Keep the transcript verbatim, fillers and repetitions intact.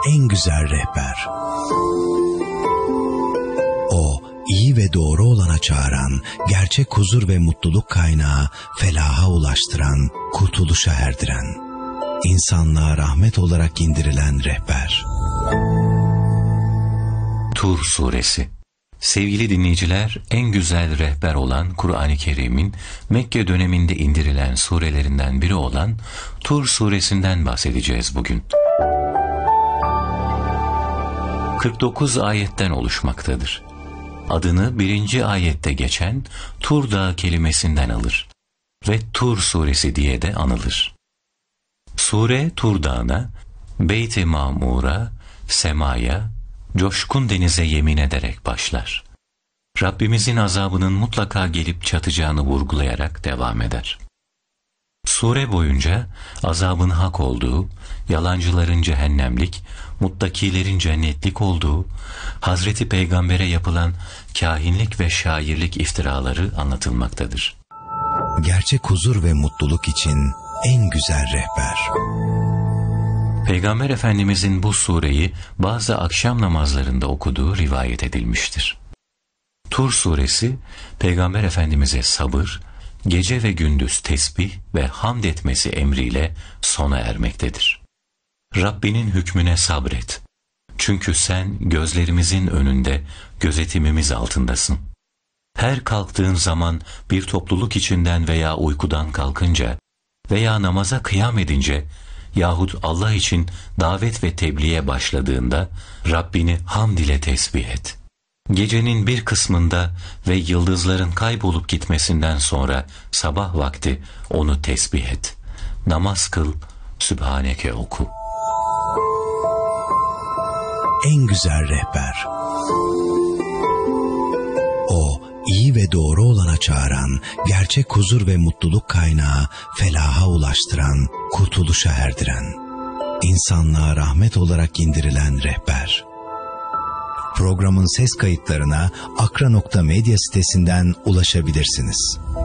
en güzel rehber. O, iyi ve doğru olana çağıran, gerçek huzur ve mutluluk kaynağı, felaha ulaştıran, kurtuluşa erdiren, insanlığa rahmet olarak indirilen rehber. Tur Suresi. Sevgili dinleyiciler, en güzel rehber olan Kur'an-ı Kerim'in Mekke döneminde indirilen surelerinden biri olan Tur Suresinden bahsedeceğiz bugün. kırk dokuz ayetten oluşmaktadır. Adını birinci ayette geçen Tur Dağı kelimesinden alır ve Tur Suresi diye de anılır. Sure Tur Dağı'na, Beyt-i Mamur'a, semaya, coşkun denize yemin ederek başlar. Rabbimizin azabının mutlaka gelip çatacağını vurgulayarak devam eder. Sure boyunca azabın hak olduğu, yalancıların cehennemlik, muttakilerin cennetlik olduğu, Hazreti Peygamber'e yapılan kahinlik ve şairlik iftiraları anlatılmaktadır. Gerçek huzur ve mutluluk için en güzel rehber. Peygamber Efendimizin bu sureyi bazı akşam namazlarında okuduğu rivayet edilmiştir. Tur suresi, Peygamber Efendimiz'e sabır, gece ve gündüz tesbih ve hamd etmesi emriyle sona ermektedir. Rabbinin hükmüne sabret. Çünkü sen gözlerimizin önünde, gözetimimiz altındasın. Her kalktığın zaman bir topluluk içinden veya uykudan kalkınca veya namaza kıyam edince yahut Allah için davet ve tebliğe başladığında Rabbini hamd ile tesbih et. Gecenin bir kısmında ve yıldızların kaybolup gitmesinden sonra sabah vakti onu tesbih et. Namaz kıl, Sübhaneke oku. En güzel rehber. O, iyi ve doğru olana çağıran, gerçek huzur ve mutluluk kaynağı, felaha ulaştıran, kurtuluşa erdiren, insanlığa rahmet olarak indirilen rehber. Programın ses kayıtlarına akra nokta medya sitesinden ulaşabilirsiniz.